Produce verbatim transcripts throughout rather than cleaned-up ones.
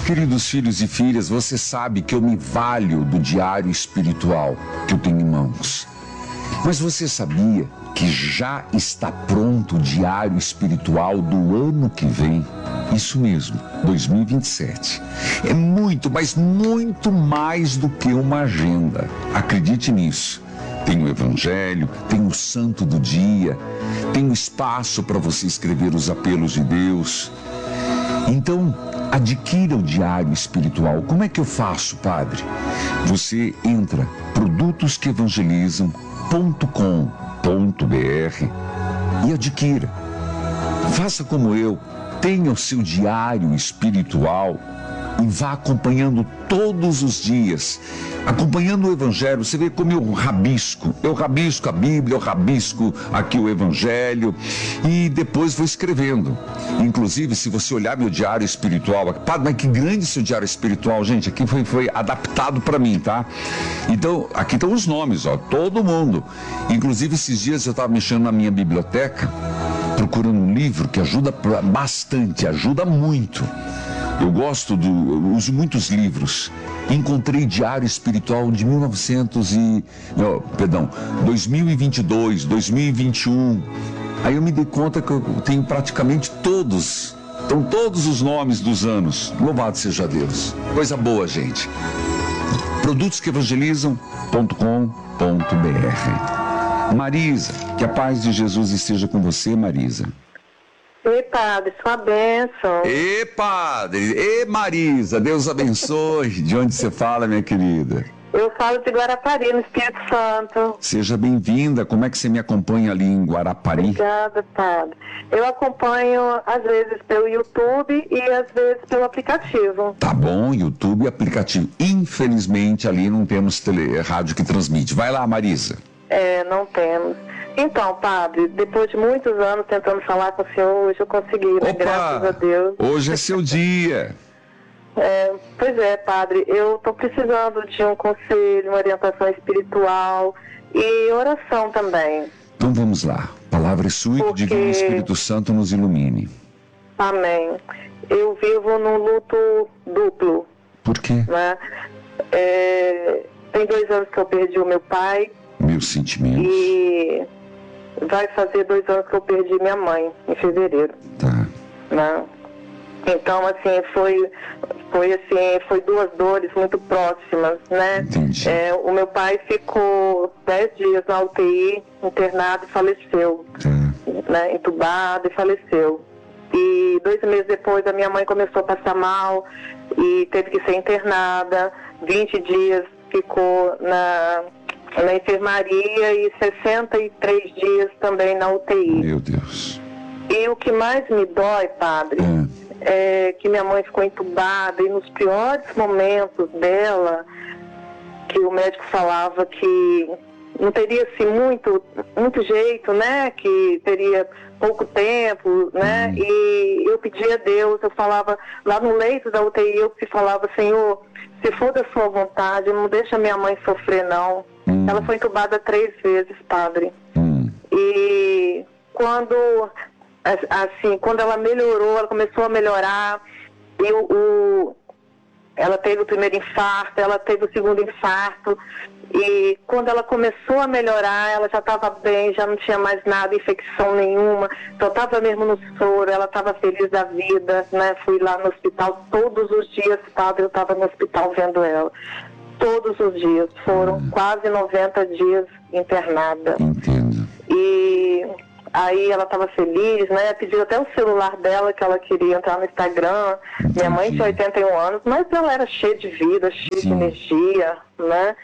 Queridos filhos e filhas, você sabe que eu me valho do diário espiritual que eu tenho em mãos. Mas você sabia que já está pronto o diário espiritual do ano que vem? Isso mesmo, dois mil e vinte e sete. É muito, mas muito mais do que uma agenda. Acredite nisso. Tem o Evangelho, tem o Santo do Dia, tem o espaço para você escrever os apelos de Deus. Então, adquira o diário espiritual. Como é que eu faço, padre? Você entra produtos que evangelizam ponto com ponto br e adquira. Faça como eu, tenha o seu diário espiritual e vá acompanhando todos os dias, acompanhando o Evangelho. Você vê como eu rabisco, eu rabisco a Bíblia, eu rabisco aqui o Evangelho e depois vou escrevendo. Inclusive, se você olhar meu diário espiritual, padre, mas que grande seu diário espiritual, gente, aqui foi, foi adaptado para mim, tá? Então, aqui estão os nomes, ó, todo mundo. Inclusive, esses dias eu estava mexendo na minha biblioteca, procurando um livro que ajuda bastante, ajuda muito. Eu gosto do, eu uso muitos livros. Encontrei Diário Espiritual de mil e novecentos e, não, perdão, dois mil e vinte e dois, dois mil e vinte e um. Aí eu me dei conta que eu tenho praticamente todos, estão todos os nomes dos anos. Louvado seja Deus. Coisa boa, gente. produtos que evangelizam ponto com ponto br. Marisa, que a paz de Jesus esteja com você, Marisa. Ei, padre, sua bênção. Ei, padre. Ei, Marisa, Deus abençoe. De onde você fala, minha querida? Eu falo de Guarapari, no Espírito Santo. Seja bem-vinda. Como é que você me acompanha ali em Guarapari? Obrigada, padre. Eu acompanho, às vezes, pelo YouTube e, às vezes, pelo aplicativo. Tá bom, YouTube e aplicativo. Infelizmente, ali não temos tele, rádio que transmite. Vai lá, Marisa. É, não temos. Então, padre, depois de muitos anos tentando falar com o senhor, hoje eu consegui, né? Opa, graças a Deus. Hoje é seu dia. É, pois é, padre, eu estou precisando de um conselho, uma orientação espiritual e oração também. Então vamos lá. A palavra é sua e que o Divino Espírito Santo nos ilumine. Amém. Eu vivo num luto duplo. Por quê? Né? É, tem dois anos que eu perdi o meu pai. Meus sentimentos. E vai fazer dois anos que eu perdi minha mãe, em fevereiro. Tá. Né? Então, assim, foi, foi, assim, foi duas dores muito próximas, né? Entendi. É, o meu pai ficou dez dias na U T I, internado e faleceu. Tá. Né? Entubado e faleceu. E dois meses depois a minha mãe começou a passar mal e teve que ser internada. vinte dias ficou na, na enfermaria e sessenta e três dias também na U T I. Meu Deus. E o que mais me dói, padre... É. É, que minha mãe ficou entubada e nos piores momentos dela, que o médico falava que não teria assim muito, muito jeito, né? Que teria pouco tempo, né? Hum. E eu pedia a Deus, eu falava lá no leito da U T I, eu que falava, Senhor, se for da sua vontade, não deixa minha mãe sofrer, não. Hum. Ela foi entubada três vezes, padre. Hum. E quando... Assim, quando ela melhorou, ela começou a melhorar, e o, o, ela teve o primeiro infarto, ela teve o segundo infarto, e quando ela começou a melhorar, ela já estava bem, já não tinha mais nada, infecção nenhuma, só estava mesmo no soro, ela estava feliz da vida, né? Fui lá no hospital todos os dias, padre, eu estava no hospital vendo ela. Todos os dias, foram hum. quase noventa dias internada. Entendo. E... Aí ela estava feliz, né? Pediu até o celular dela, que ela queria entrar no Instagram. Entendi. Minha mãe tinha oitenta e um anos, mas ela era cheia de vida, cheia Sim. de energia, né?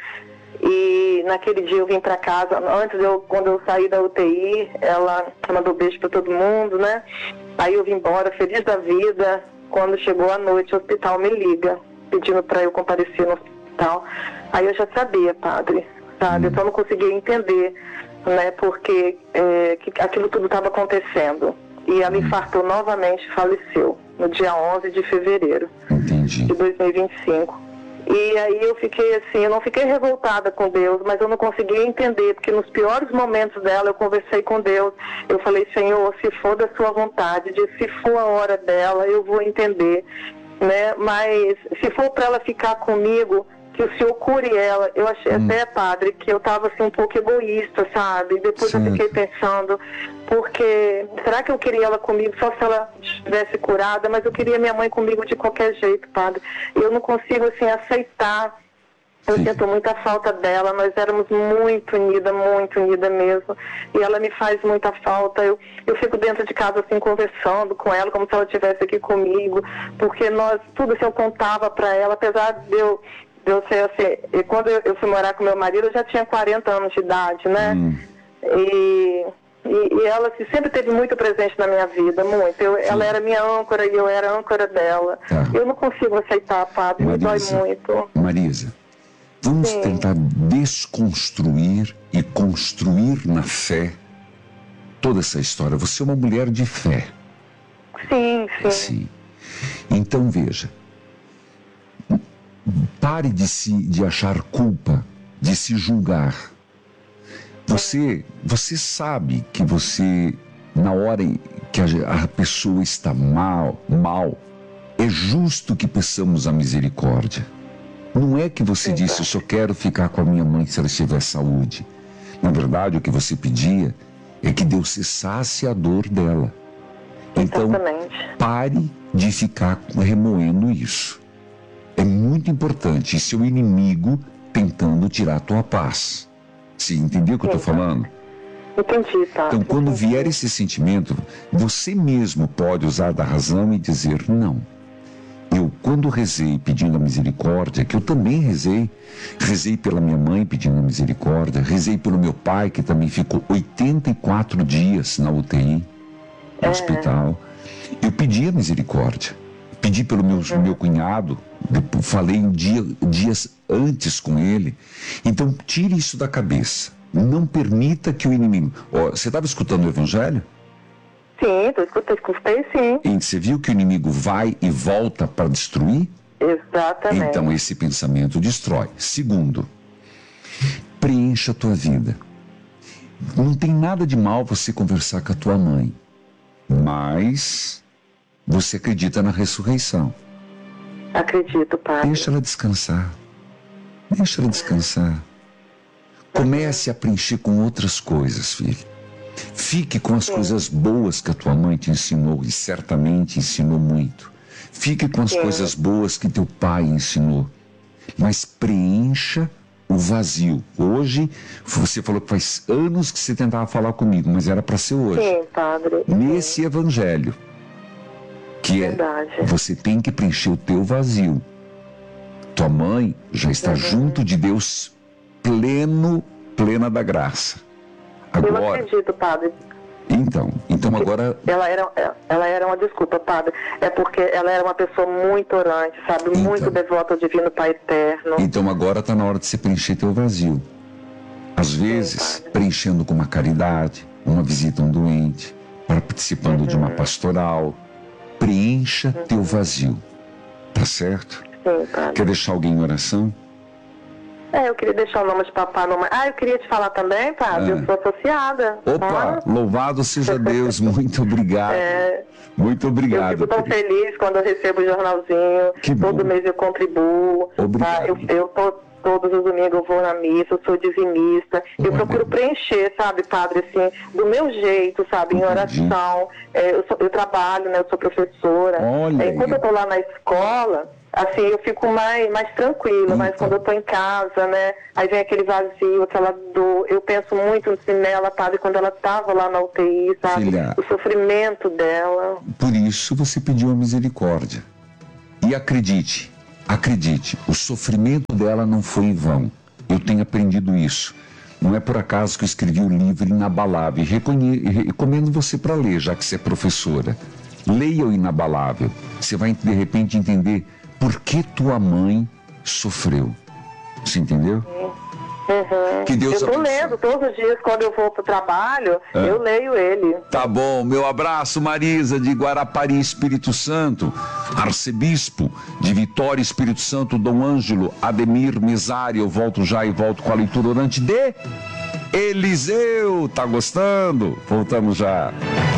E naquele dia eu vim para casa, antes eu, quando eu saí da U T I, ela mandou beijo para todo mundo, né? Aí eu vim embora, feliz da vida. Quando chegou a noite, o hospital me liga, pedindo para eu comparecer no hospital. Aí eu já sabia, padre, sabe? Hum. Eu só não conseguia entender, né, porque é, que aquilo tudo estava acontecendo. E ela infartou novamente, faleceu no dia onze de fevereiro Entendi. de dois mil e vinte e cinco. E aí eu fiquei assim, eu não fiquei revoltada com Deus, mas eu não conseguia entender, porque nos piores momentos dela eu conversei com Deus, eu falei, Senhor, se for da sua vontade, se for a hora dela, eu vou entender. né? Mas se for para ela ficar comigo, que o senhor cure ela. Eu achei hum. até, padre, que eu estava assim um pouco egoísta, sabe? Depois certo. eu fiquei pensando, porque será que eu queria ela comigo só se ela estivesse curada? Mas eu queria minha mãe comigo de qualquer jeito, padre. Eu não consigo assim aceitar. Eu Sim. sinto muita falta dela. Nós éramos muito unidas, muito unidas mesmo. E ela me faz muita falta. Eu, eu fico dentro de casa assim conversando com ela, como se ela estivesse aqui comigo, porque nós tudo assim eu contava para ela, apesar de eu Eu sei assim, e quando eu, eu fui morar com meu marido, eu já tinha quarenta anos de idade, né? Hum. E, e, e ela assim, sempre teve muito presente na minha vida, muito. Eu, ela era minha âncora e eu era âncora dela. Tá. Eu não consigo aceitar, padre, me dói muito. Marisa, vamos Sim. tentar desconstruir e construir na fé toda essa história. Você é uma mulher de fé. Sim, sim. Sim. Então, veja. Pare de, se, de achar culpa, de se julgar. Você, você sabe que você, na hora em que a, a pessoa está mal, mal, é justo que peçamos a misericórdia. Não é que você disse, eu só quero ficar com a minha mãe se ela tiver saúde. Na verdade, o que você pedia é que Deus cessasse a dor dela. Então, Exatamente. pare de ficar remoendo isso. É muito importante. E seu inimigo tentando tirar a tua paz. Você entendeu o que eu estou falando? Entendi, tá. Então, quando vier esse sentimento, você mesmo pode usar da razão e dizer, não. Eu, quando rezei pedindo a misericórdia, que eu também rezei, rezei pela minha mãe pedindo a misericórdia, rezei pelo meu pai, que também ficou oitenta e quatro dias na U T I, no é. hospital. Eu pedi a misericórdia. Pedi pelo meu, uhum. meu cunhado, falei um dia, dias antes com ele. Então, tire isso da cabeça. Não permita que o inimigo... Oh, você estava escutando o Evangelho? Sim, eu escutei, escutei sim. E você viu que o inimigo vai e volta para destruir? Exatamente. Então, esse pensamento destrói. Segundo, preencha a tua vida. Não tem nada de mal você conversar com a tua mãe, mas... Você acredita na ressurreição? Acredito, pai. Deixa ela descansar. Deixa ela descansar. Comece a preencher com outras coisas, filho. Fique com as Sim. coisas boas que a tua mãe te ensinou, e certamente ensinou muito. Fique com as Sim. coisas boas que teu pai ensinou. Mas preencha o vazio. Hoje, você falou que faz anos que você tentava falar comigo, mas era para ser hoje. Sim, padre. Nesse evangelho. Que é, Verdade. Você tem que preencher o teu vazio. Tua mãe já está uhum. junto de Deus pleno, plena da graça. Agora, eu acredito, padre. Então, então agora... Ela era, ela era uma, desculpa, padre, é porque ela era uma pessoa muito orante, sabe? Então, muito devota ao Divino Pai Eterno. Então agora está na hora de você preencher teu vazio. Às vezes, Sim, preenchendo com uma caridade, uma visita a um doente, participando uhum. de uma pastoral. Preencha uhum. teu vazio, tá certo? Sim, padre. Quer deixar alguém em oração? É, eu queria deixar o nome de papai, nome... Ah, eu queria te falar também, padre, ah. eu sou associada. Opa, ah. louvado seja Deus, muito obrigado. É... Muito obrigado. Eu fico tão feliz quando eu recebo o jornalzinho, que todo bom. mês eu contribuo. Obrigado. Ah, eu, eu tô... Todos os domingos eu vou na missa, eu sou dizimista. Eu Olha. procuro preencher, sabe, padre, assim, do meu jeito, sabe, em oração. É, eu, sou, eu trabalho, né, eu sou professora. Olha. É, quando eu tô lá na escola, assim, eu fico mais, mais tranquila. Então. Mas quando eu tô em casa, né, aí vem aquele vazio, aquela dor. Eu penso muito nela, padre, quando ela tava lá na U T I, sabe? Filha, o sofrimento dela. Por isso você pediu a misericórdia. E acredite, Acredite, o sofrimento dela não foi em vão. Eu tenho aprendido isso. Não é por acaso que eu escrevi o livro Inabalável. E reconhe... recomendo você para ler, já que você é professora. Leia o Inabalável. Você vai, de repente, entender por que tua mãe sofreu. Você entendeu? Uhum. Que Deus eu tô abençoe. lendo todos os dias quando eu vou pro trabalho, é. eu leio ele. Tá bom, meu abraço, Marisa de Guarapari, Espírito Santo, arcebispo de Vitória, Espírito Santo, Dom Ângelo Ademir Mesari. Eu volto já e volto com a leitura orante de Eliseu. Tá gostando? Voltamos já.